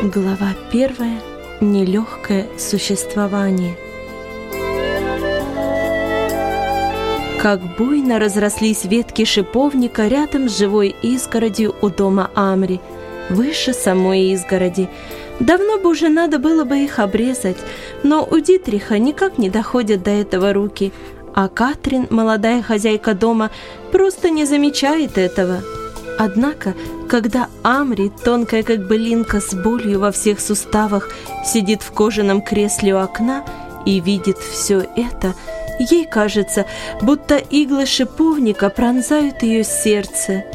Глава 1. Нелегкое существование. Как буйно разрослись ветки шиповника рядом с живой изгородью у дома Амри, выше самой изгороди. Давно бы уже надо было бы их обрезать, но у Дитриха никак не доходят до этого руки, а Катрин, молодая хозяйка дома, просто не замечает этого. Однако, когда Амри, тонкая как былинка с болью во всех суставах, сидит в кожаном кресле у окна и видит все это, ей кажется, будто иглы шиповника пронзают ее сердце.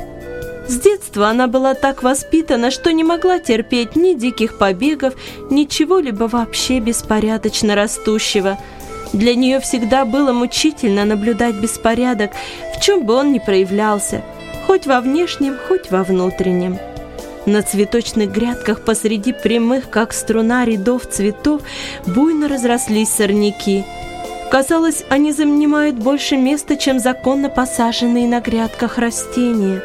С детства она была так воспитана, что не могла терпеть ни диких побегов, ни чего-либо вообще беспорядочно растущего. Для нее всегда было мучительно наблюдать беспорядок, в чем бы он ни проявлялся, хоть во внешнем, хоть во внутреннем. На цветочных грядках посреди прямых, как струна, рядов цветов буйно разрослись сорняки. Казалось, они занимают больше места, чем законно посаженные на грядках растения.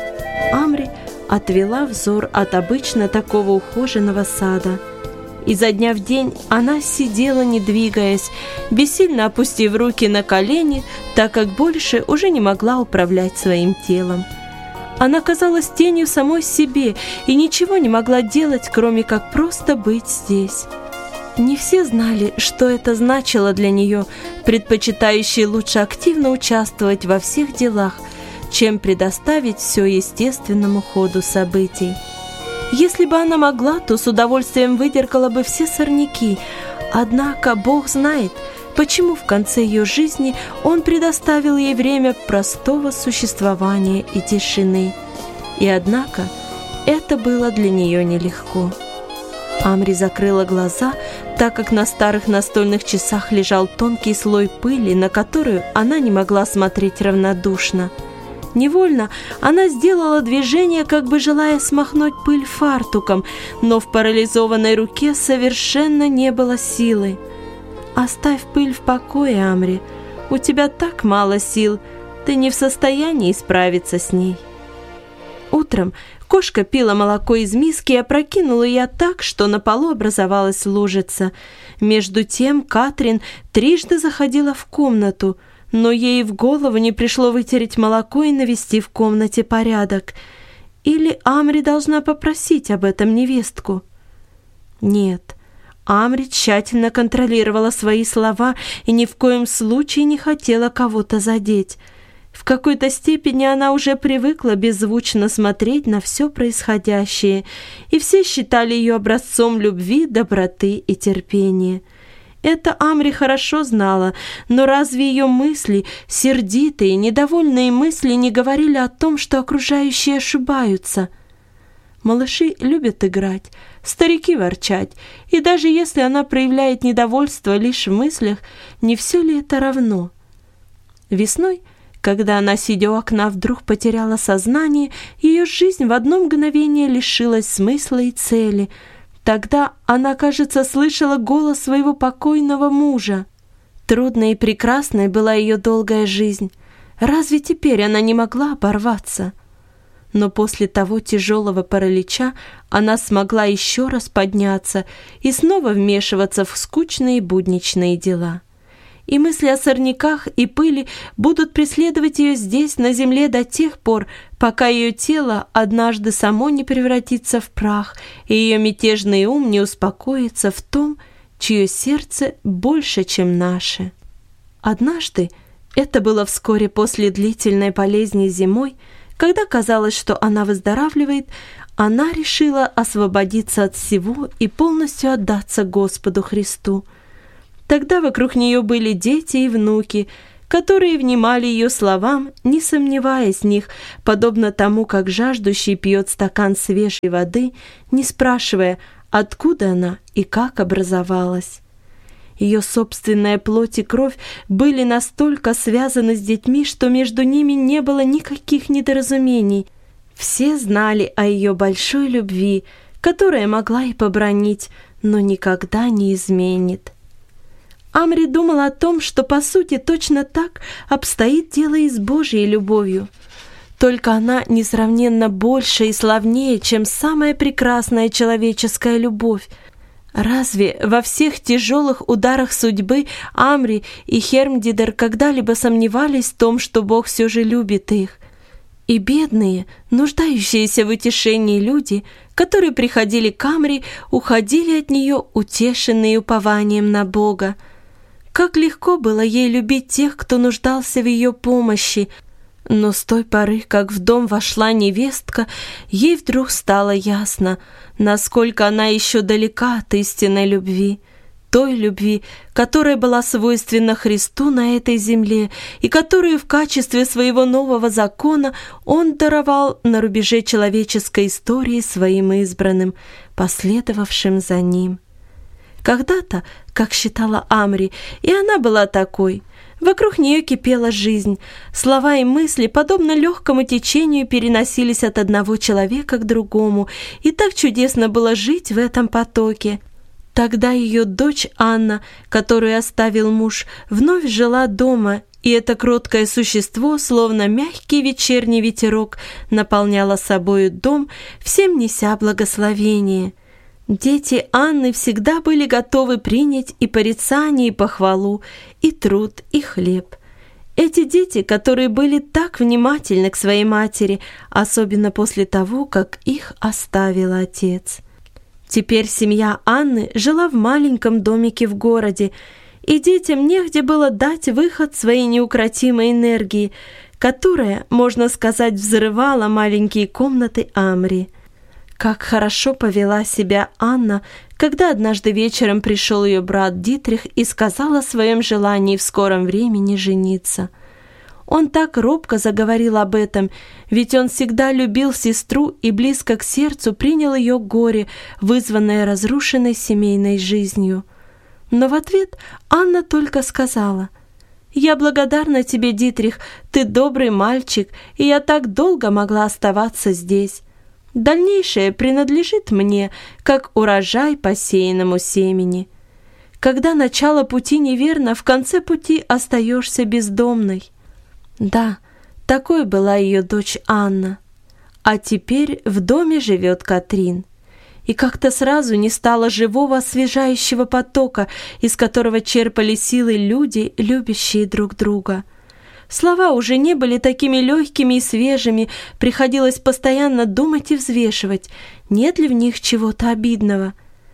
Амри отвела взор от обычно такого ухоженного сада. Изо дня в день она сидела, не двигаясь, бессильно опустив руки на колени, так как больше уже не могла управлять своим телом. Она казалась тенью самой себе и ничего не могла делать, кроме как просто быть здесь. Не все знали, что это значило для нее, предпочитающей лучше активно участвовать во всех делах, чем предоставить все естественному ходу событий. Если бы она могла, то с удовольствием выдергала бы все сорняки, однако Бог знает, почему в конце ее жизни Он предоставил ей время простого существования и тишины. И однако это было для нее нелегко. Амри закрыла глаза, так как на старых настольных часах лежал тонкий слой пыли, на которую она не могла смотреть равнодушно. Невольно она сделала движение, как бы желая смахнуть пыль фартуком, но в парализованной руке совершенно не было силы. «Оставь пыль в покое, Амри. У тебя так мало сил, ты не в состоянии справиться с ней». Утром кошка пила молоко из миски и опрокинула ее так, что на полу образовалась лужица. Между тем Катрин трижды заходила в комнату, но ей в голову не пришло вытереть молоко и навести в комнате порядок. Или Амри должна попросить об этом невестку? Нет, Амри тщательно контролировала свои слова и ни в коем случае не хотела кого-то задеть. В какой-то степени она уже привыкла беззвучно смотреть на все происходящее, и все считали ее образцом любви, доброты и терпения. Это Амри хорошо знала, но разве ее мысли, сердитые, недовольные мысли, не говорили о том, что окружающие ошибаются? Малыши любят играть, старики ворчать, и даже если она проявляет недовольство лишь в мыслях, не все ли это равно? Весной, когда она, сидя у окна, вдруг потеряла сознание, ее жизнь в одно мгновение лишилась смысла и цели. Тогда она, кажется, слышала голос своего покойного мужа. Трудной и прекрасной была ее долгая жизнь. Разве теперь она не могла оборваться? Но после того тяжелого паралича она смогла еще раз подняться и снова вмешиваться в скучные будничные дела. И мысли о сорняках и пыли будут преследовать ее здесь, на земле, до тех пор, пока ее тело однажды само не превратится в прах, и ее мятежный ум не успокоится в том, чье сердце больше, чем наше. Однажды, это было вскоре после длительной болезни зимой, когда казалось, что она выздоравливает, она решила освободиться от всего и полностью отдаться Господу Христу. Тогда вокруг нее были дети и внуки, которые внимали ее словам, не сомневаясь в них, подобно тому, как жаждущий пьет стакан свежей воды, не спрашивая, откуда она и как образовалась. Ее собственная плоть и кровь были настолько связаны с детьми, что между ними не было никаких недоразумений. Все знали о ее большой любви, которая могла и побранить, но никогда не изменит. Амри думала о том, что по сути точно так обстоит дело и с Божьей любовью. только она несравненно больше и славнее, чем самая прекрасная человеческая любовь. Разве во всех тяжелых ударах судьбы Амри и Хермдидер когда-либо сомневались в том, что Бог все же любит их? И бедные, нуждающиеся в утешении люди, которые приходили к Амри, уходили от нее, утешенные упованием на Бога. Как легко было ей любить тех, кто нуждался в ее помощи, но с той поры, как в дом вошла невестка, ей вдруг стало ясно, насколько она еще далека от истинной любви, той любви, которая была свойственна Христу на этой земле и которую в качестве своего нового закона Он даровал на рубеже человеческой истории своим избранным, последовавшим за Ним. Когда-то, как считала Амри, и она была такой, вокруг нее кипела жизнь, слова и мысли, подобно легкому течению, переносились от одного человека к другому, и так чудесно было жить в этом потоке. Тогда ее дочь Анна, которую оставил муж, вновь жила дома, и это кроткое существо, словно мягкий вечерний ветерок, наполняло собою дом, всем неся благословение. Дети Анны всегда были готовы принять и порицание, и похвалу, и труд, и хлеб. Эти дети, которые были так внимательны к своей матери, особенно после того, как их оставил отец. Теперь семья Анны жила в маленьком домике в городе, и детям негде было дать выход своей неукротимой энергии, которая, можно сказать, взрывала маленькие комнаты Амри. Как хорошо повела себя Анна, когда однажды вечером пришел ее брат Дитрих и сказал о своем желании в скором времени жениться. Он так робко заговорил об этом, ведь он всегда любил сестру и близко к сердцу принял ее горе, вызванное разрушенной семейной жизнью. Но в ответ Анна только сказала: «Я благодарна тебе, Дитрих, ты добрый мальчик, и я так долго могла оставаться здесь. Дальнейшее принадлежит мне, как урожай посеянному семени. Когда начало пути неверно, в конце пути остаешься бездомной». Да, такой была ее дочь Анна. А теперь в доме живет Катрин. И как-то сразу не стало живого освежающего потока, из которого черпали силы люди, любящие друг друга. Слова уже не были такими легкими и свежими, приходилось постоянно думать и взвешивать, нет ли в них чего-то обидного.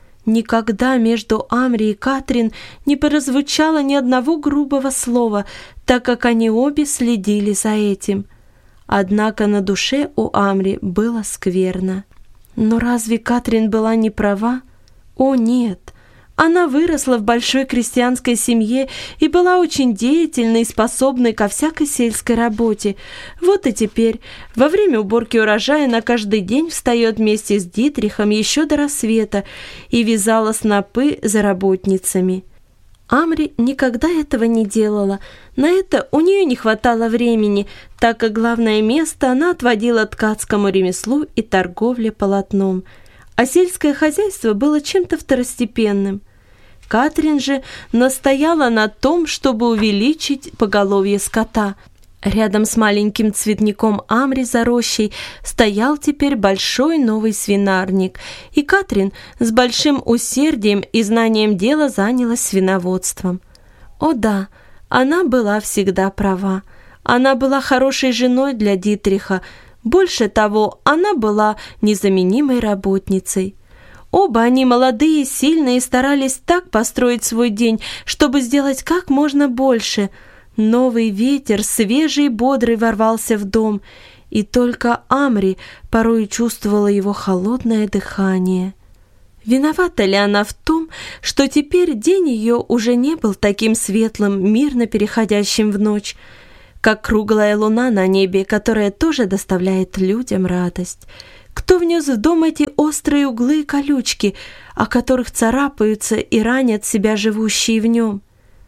Никогда между Амри и Катрин не прозвучало ни одного грубого слова, так как они обе следили за этим. Однако на душе у Амри было скверно. Но разве Катрин была не права? О, нет! Она выросла в большой крестьянской семье и была очень деятельной и способной ко всякой сельской работе. Вот и теперь, во время уборки урожая, она каждый день встает вместе с Дитрихом еще до рассвета и вязала снопы за работницами. Амри никогда этого не делала. На это у нее не хватало времени, так как главное место она отводила ткацкому ремеслу и торговле полотном, а сельское хозяйство было чем-то второстепенным. Катрин же настояла на том, чтобы увеличить поголовье скота. Рядом с маленьким цветником Амри за рощей стоял теперь большой новый свинарник, и Катрин с большим усердием и знанием дела занялась свиноводством. О да, она была всегда права. Она была хорошей женой для Дитриха. Больше того, она была незаменимой работницей. Оба они молодые, сильные, и старались так построить свой день, чтобы сделать как можно больше. Новый ветер, свежий и бодрый, ворвался в дом, и только Амри порой чувствовала его холодное дыхание. Виновата ли она в том, что теперь день ее уже не был таким светлым, мирно переходящим в ночь, как круглая луна на небе, которая тоже доставляет людям радость? Кто внес в дом эти острые углы и колючки, о которых царапаются и ранят себя живущие в нем?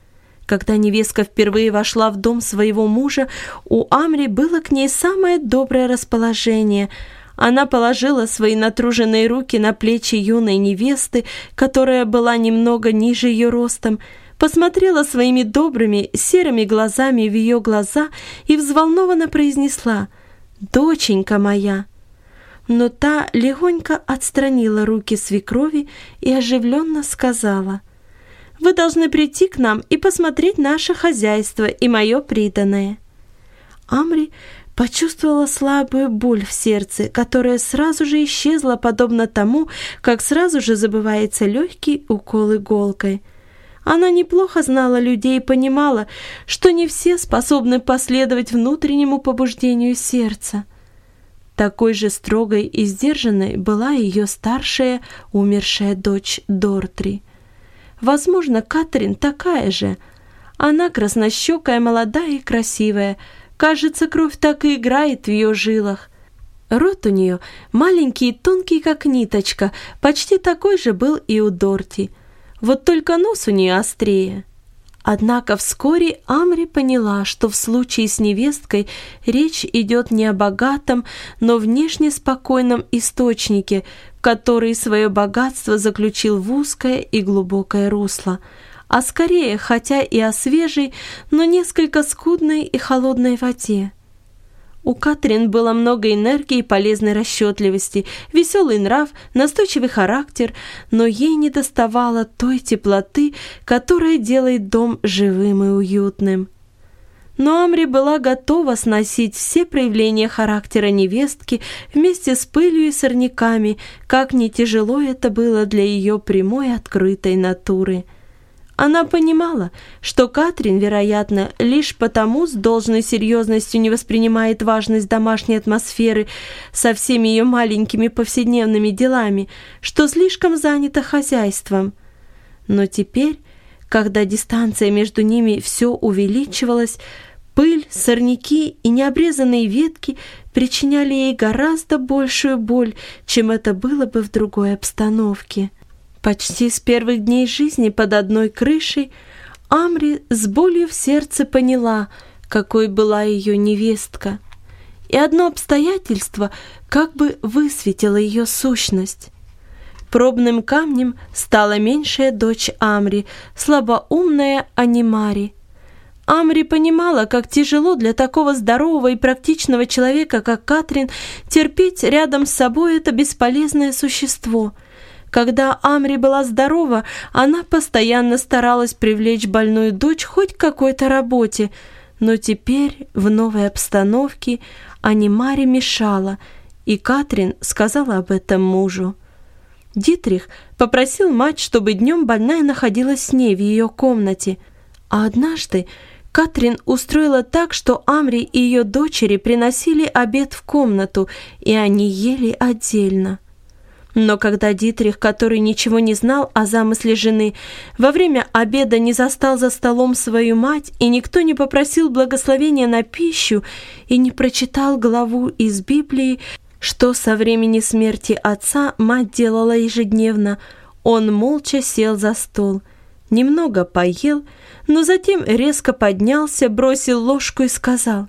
Когда невестка впервые вошла в дом своего мужа, у Амри было к ней самое доброе расположение. Она положила свои натруженные руки на плечи юной невесты, которая была немного ниже ее ростом, посмотрела своими добрыми серыми глазами в ее глаза и взволнованно произнесла: доченька моя!» Но та легонько отстранила руки свекрови и оживленно сказала: «Вы должны прийти к нам и посмотреть наше хозяйство и мое приданое». Амри почувствовала слабую боль в сердце, которая сразу же исчезла, подобно тому, как сразу же забывается легкий укол иголкой. Она неплохо знала людей и понимала, что не все способны последовать внутреннему побуждению сердца. Такой же строгой и сдержанной была ее старшая, умершая дочь Дортри. Возможно, Катрин такая же. Она краснощекая, молодая и красивая. Кажется, кровь так и играет в ее жилах. Рот у нее маленький и тонкий, как ниточка, почти такой же был и у Дорти. Вот только нос у нее острее. Однако вскоре Амри поняла, что в случае с невесткой речь идет не о богатом, но внешне спокойном источнике, который свое богатство заключил в узкое и глубокое русло, а скорее, хотя и о свежей, но несколько скудной и холодной воде. У Катрин было много энергии и полезной расчетливости, веселый нрав, настойчивый характер, но ей недоставало той теплоты, которая делает дом живым и уютным. Но Амри была готова сносить все проявления характера невестки вместе с пылью и сорняками, как не тяжело это было для ее прямой открытой натуры. Она понимала, что Катрин, вероятно, лишь потому с должной серьезностью не воспринимает важность домашней атмосферы со всеми ее маленькими повседневными делами, что слишком занята хозяйством. Но теперь, когда дистанция между ними все увеличивалась, пыль, сорняки и необрезанные ветки причиняли ей гораздо большую боль, чем это было бы в другой обстановке. Почти с первых дней жизни под одной крышей Амри с болью в сердце поняла, какой была ее невестка. И одно обстоятельство как бы высветило ее сущность. Пробным камнем стала меньшая дочь Амри, слабоумная Анимари. Амри понимала, как тяжело для такого здорового и практичного человека, как Катрин, терпеть рядом с собой это бесполезное существо. Когда Амри была здорова, она постоянно старалась привлечь больную дочь хоть к какой-то работе, но теперь в новой обстановке Анимари мешала, и Катрин сказала об этом мужу. Дитрих попросил мать, чтобы днем больная находилась с ней в ее комнате, а однажды Катрин устроила так, что Амри и ее дочери приносили обед в комнату, и они ели отдельно. Но когда Дитрих, который ничего не знал о замысле жены, во время обеда не застал за столом свою мать, и никто не попросил благословения на пищу и не прочитал главу из Библии, что со времени смерти отца мать делала ежедневно, он молча сел за стол, немного поел, но затем резко поднялся, бросил ложку и сказал: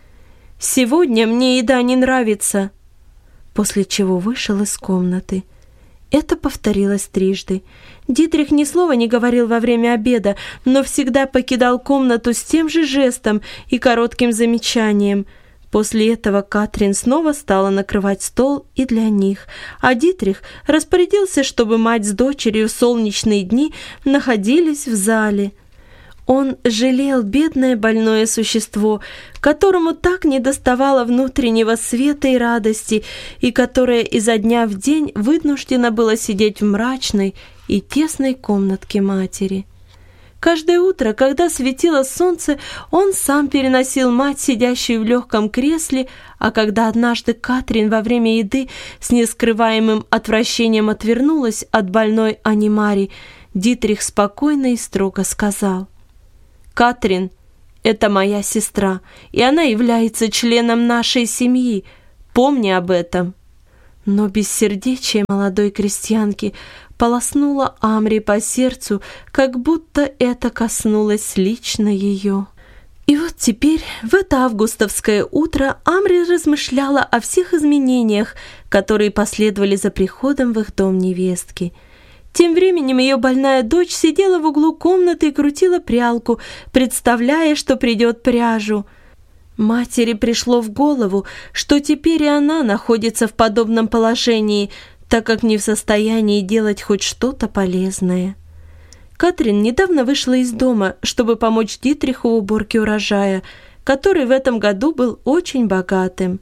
«Сегодня мне еда не нравится», после чего вышел из комнаты. Это повторилось трижды. Дитрих ни слова не говорил во время обеда, но всегда покидал комнату с тем же жестом и коротким замечанием. После этого Катрин снова стала накрывать стол и для них, а Дитрих распорядился, чтобы мать с дочерью в солнечные дни находились в зале. Он жалел бедное больное существо, которому так недоставало внутреннего света и радости, и которое изо дня в день вынуждено было сидеть в мрачной и тесной комнатке матери. Каждое утро, когда светило солнце, он сам переносил мать, сидящую в легком кресле, а когда однажды Катрин во время еды с нескрываемым отвращением отвернулась от больной Анимари, Дитрих спокойно и строго сказал: «Катрин — это моя сестра, и она является членом нашей семьи. Помни об этом». Но бессердечие молодой крестьянки полоснуло Амри по сердцу, как будто это коснулось лично ее. И вот теперь, в это августовское утро, Амри размышляла о всех изменениях, которые последовали за приходом в их дом невестки. Тем временем ее больная дочь сидела в углу комнаты и крутила прялку, представляя, что придет пряжу. Матери пришло в голову, что теперь и она находится в подобном положении, так как не в состоянии делать хоть что-то полезное. Катрин недавно вышла из дома, чтобы помочь Дитриху в уборке урожая, который в этом году был очень богатым.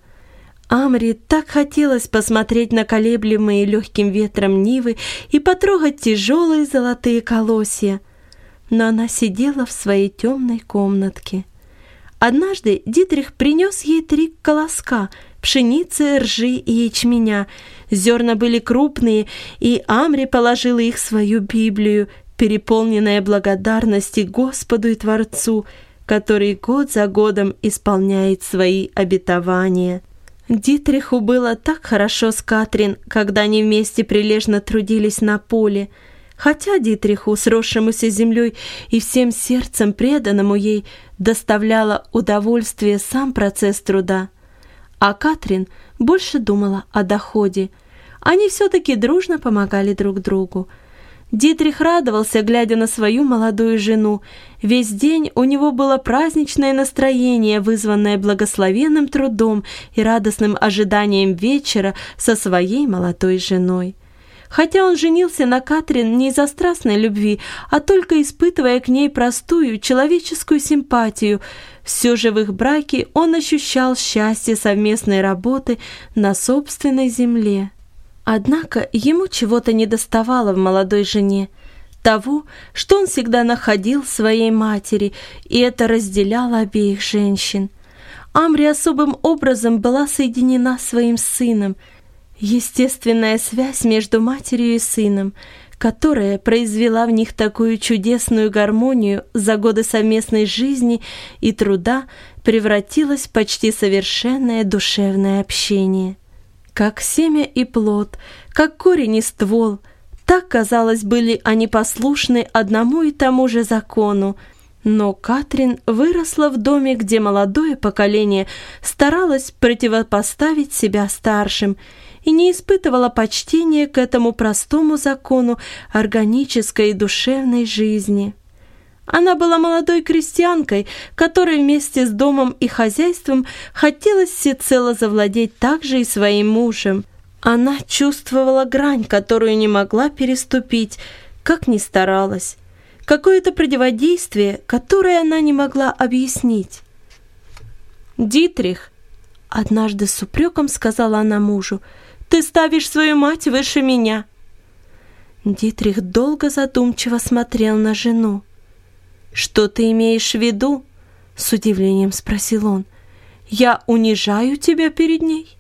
Амри так хотелось посмотреть на колеблемые легким ветром нивы и потрогать тяжелые золотые колосья, но она сидела в своей темной комнатке. Однажды Дитрих принес ей 3 колоска пшеницы, ржи и ячменя. Зерна были крупные, и Амри положила их в свою Библию, переполненная благодарности Господу и Творцу, который год за годом исполняет свои обетования. Дитриху было так хорошо с Катрин, когда они вместе прилежно трудились на поле. Хотя Дитриху, сросшемуся с землей и всем сердцем преданному ей, доставляло удовольствие сам процесс труда. А Катрин больше думала о доходе. Они все-таки дружно помогали друг другу. Дитрих радовался, глядя на свою молодую жену. Весь день у него было праздничное настроение, вызванное благословенным трудом и радостным ожиданием вечера со своей молодой женой. Хотя он женился на Катрин не из-за страстной любви, а только испытывая к ней простую человеческую симпатию, все же в их браке он ощущал счастье совместной работы на собственной земле. Однако ему чего-то недоставало в молодой жене, того, что он всегда находил в своей матери, и это разделяло обеих женщин. Амри особым образом была соединена с своим сыном. Естественная связь между матерью и сыном, которая произвела в них такую чудесную гармонию за годы совместной жизни и труда, превратилась в почти совершенное душевное общение. Как семя и плод, как корень и ствол, так, казалось, были они послушны одному и тому же закону. Но Катрин выросла в доме, где молодое поколение старалось противопоставить себя старшим и не испытывала почтения к этому простому закону органической и душевной жизни. Она была молодой крестьянкой, которой вместе с домом и хозяйством хотелось всецело завладеть также и своим мужем. Она чувствовала грань, которую не могла переступить, как ни старалась. Какое-то противодействие, которое она не могла объяснить. «Дитрих», — однажды с упреком сказала она мужу, — «ты ставишь свою мать выше меня». Дитрих долго задумчиво смотрел на жену. «Что ты имеешь в виду?» — с удивлением спросил он. «Я унижаю тебя перед ней?»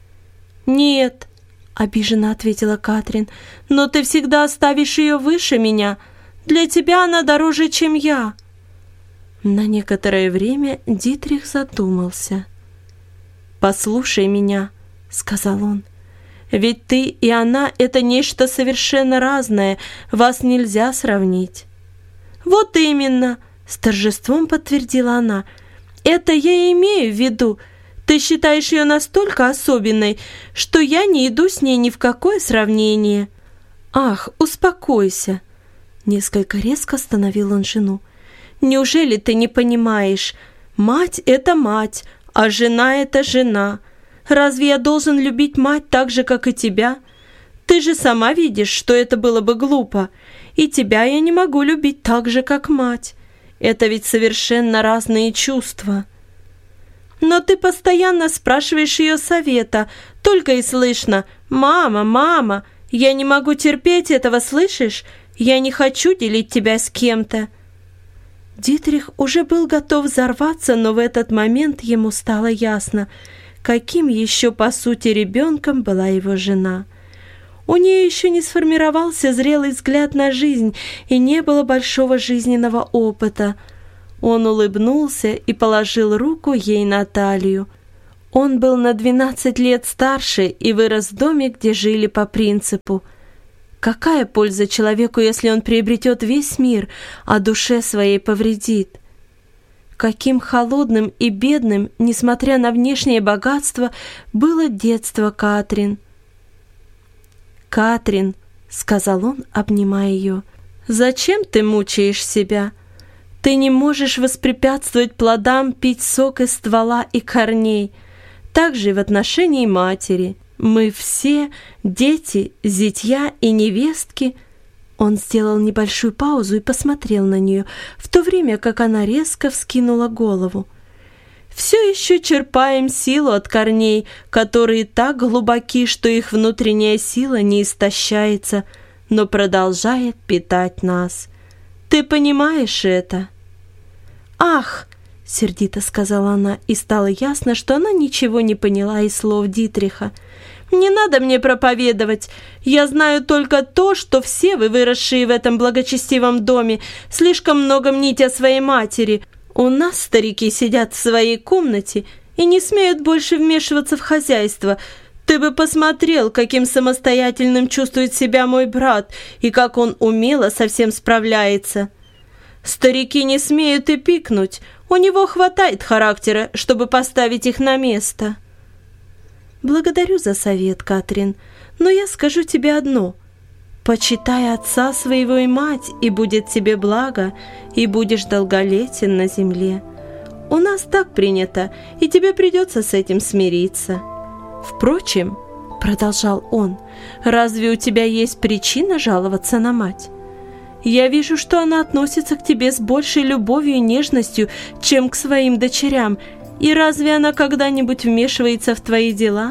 «Нет», — обиженно ответила Катрин, — «но ты всегда ставишь ее выше меня. Для тебя она дороже, чем я». На некоторое время Дитрих задумался. «Послушай меня», — сказал он. «Ведь ты и она — это нечто совершенно разное, вас нельзя сравнить». «Вот именно», — с торжеством подтвердила она, — «это я и имею в виду. Ты считаешь ее настолько особенной, что я не иду с ней ни в какое сравнение». «Ах, успокойся», — несколько резко остановил он жену. «Неужели ты не понимаешь? Мать — это мать, а жена — это жена. Разве я должен любить мать так же, как и тебя? Ты же сама видишь, что это было бы глупо. И тебя я не могу любить так же, как мать. Это ведь совершенно разные чувства». «Но ты постоянно спрашиваешь ее совета, только и слышно: «Мама, мама, я не могу терпеть этого, слышишь? Я не хочу делить тебя с кем-то». Дитрих уже был готов взорваться, но в этот момент ему стало ясно, каким еще по сути ребенком была его жена. У нее еще не сформировался зрелый взгляд на жизнь и не было большого жизненного опыта. Он улыбнулся и положил руку ей на талию. Он был на 12 лет старше и вырос в доме, где жили по принципу: какая польза человеку, если он приобретет весь мир, а душе своей повредит? Каким холодным и бедным, несмотря на внешнее богатство, было детство Катрин. «Катрин», — сказал он, обнимая ее, — «зачем ты мучаешь себя? Ты не можешь воспрепятствовать плодам пить сок из ствола и корней. Так же и в отношении матери. Мы все, дети, зятья и невестки. Он сделал небольшую паузу и посмотрел на нее, в то время как она резко вскинула голову. Все еще черпаем силу от корней, которые так глубоки, что их внутренняя сила не истощается, но продолжает питать нас. Ты понимаешь это? «Ах!» — сердито сказала она, и стало ясно, что она ничего не поняла из слов Дитриха. «Не надо мне проповедовать. Я знаю только то, что все вы, выросшие в этом благочестивом доме, слишком много мните о своей матери. У нас старики сидят в своей комнате и не смеют больше вмешиваться в хозяйство. Ты бы посмотрел, каким самостоятельным чувствует себя мой брат и как он умело со всем справляется. Старики не смеют и пикнуть. У него хватает характера, чтобы поставить их на место». «Благодарю за совет, Катрин, но я скажу тебе одно. Почитай отца своего и мать, и будет тебе благо, и будешь долголетен на земле. У нас так принято, и тебе придется с этим смириться. Впрочем, — продолжал он, — разве у тебя есть причина жаловаться на мать? Я вижу, что она относится к тебе с большей любовью и нежностью, чем к своим дочерям, и разве она когда-нибудь вмешивается в твои дела?»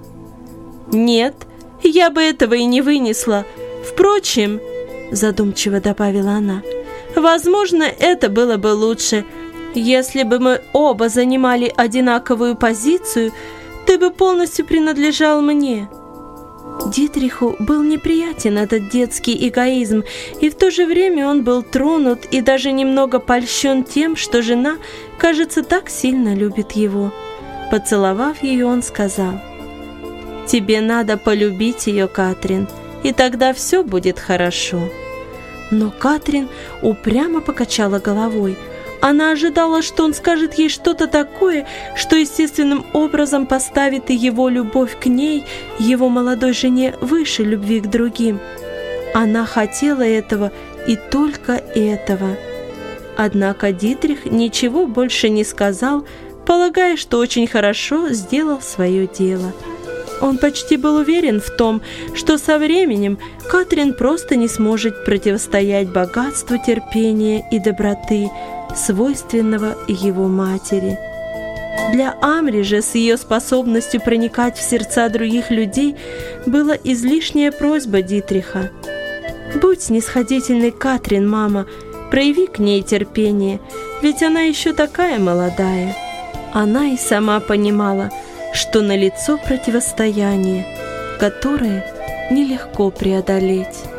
«Нет, я бы этого и не вынесла. Впрочем, — задумчиво добавила она, — возможно, это было бы лучше. Если бы мы оба занимали одинаковую позицию, ты бы полностью принадлежал мне». Дитриху был неприятен этот детский эгоизм, и в то же время он был тронут и даже немного польщен тем, что жена, кажется, так сильно любит его. Поцеловав ее, он сказал: «Тебе надо полюбить ее, Катрин, и тогда все будет хорошо». Но Катрин упрямо покачала головой. Она ожидала, что он скажет ей что-то такое, что естественным образом поставит и его любовь к ней, его молодой жене, выше любви к другим. Она хотела этого и только этого. Однако Дитрих ничего больше не сказал, полагая, что очень хорошо сделал свое дело. Он почти был уверен в том, что со временем Катрин просто не сможет противостоять богатству терпения и доброты, свойственного его матери. Для Амри же с ее способностью проникать в сердца других людей была излишняя просьба Дитриха: «Будь снисходительной, Катрин, мама, прояви к ней терпение, ведь она еще такая молодая». Она и сама понимала, что налицо противостояние, которое нелегко преодолеть.